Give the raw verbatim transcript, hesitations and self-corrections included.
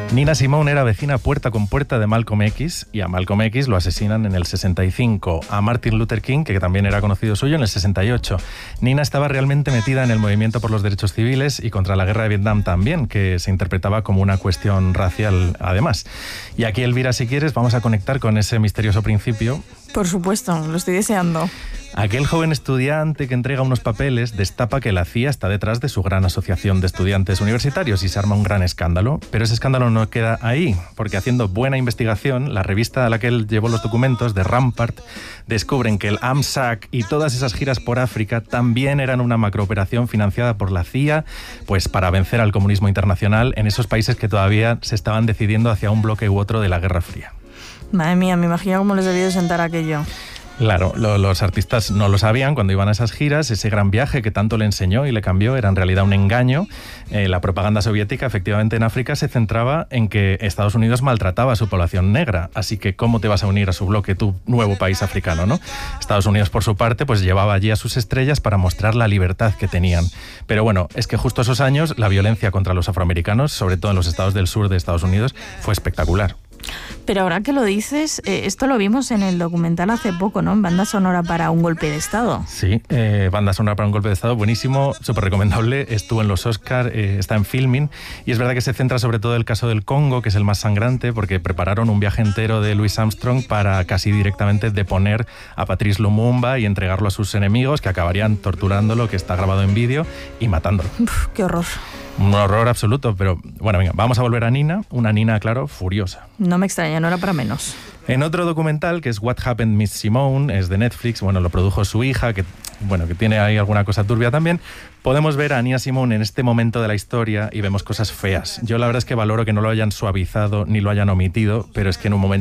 Nina Simone era vecina puerta con puerta de Malcolm X, y a Malcolm X lo asesinan en el sesenta y cinco, a Martin Luther King, que también era conocido suyo, en el sesenta y ocho. Nina estaba realmente metida en el movimiento por los derechos civiles y contra la guerra de Vietnam también, que se interpretaba como una cuestión racial además. Y aquí, Elvira, si quieres, vamos a conectar con ese misterioso principio. Por supuesto, lo estoy deseando. Aquel joven estudiante que entrega unos papeles destapa que la C I A está detrás de su gran asociación de estudiantes universitarios y se arma un gran escándalo. Pero ese escándalo no queda ahí, porque haciendo buena investigación, la revista a la que él llevó los documentos, de Rampart, descubren que el AMSAC y todas esas giras por África también eran una macrooperación financiada por la C I A, pues para vencer al comunismo internacional en esos países que todavía se estaban decidiendo hacia un bloque u otro de la Guerra Fría. Madre mía, me imagino cómo les debió de sentar aquello. Claro, lo, los artistas no lo sabían cuando iban a esas giras. Ese gran viaje que tanto le enseñó y le cambió era en realidad un engaño. Eh, la propaganda soviética, efectivamente, en África se centraba en que Estados Unidos maltrataba a su población negra. Así que, ¿cómo te vas a unir a su bloque, tu nuevo país africano, no? Estados Unidos, por su parte, pues llevaba allí a sus estrellas para mostrar la libertad que tenían. Pero bueno, es que justo esos años la violencia contra los afroamericanos, sobre todo en los estados del sur de Estados Unidos, fue espectacular. Pero ahora que lo dices, eh, esto lo vimos en el documental hace poco, ¿no? En banda sonora para un golpe de Estado. Sí, eh, banda sonora para un golpe de Estado, buenísimo, súper recomendable. Estuvo en los Oscar, eh, está en Filmin, y es verdad que se centra sobre todo en el caso del Congo, que es el más sangrante, porque prepararon un viaje entero de Louis Armstrong para casi directamente deponer a Patrice Lumumba y entregarlo a sus enemigos, que acabarían torturándolo, que está grabado en vídeo, y matándolo. Uf, ¡qué horror! Un horror absoluto, pero bueno, venga, vamos a volver a Nina, una Nina, claro, furiosa. No me extraña, no era para menos. En otro documental, que es What Happened Miss Simone, es de Netflix, bueno, lo produjo su hija, que bueno, que tiene ahí alguna cosa turbia también, podemos ver a Nina Simone en este momento de la historia y vemos cosas feas. Yo la verdad es que valoro que no lo hayan suavizado ni lo hayan omitido, pero es que en un momento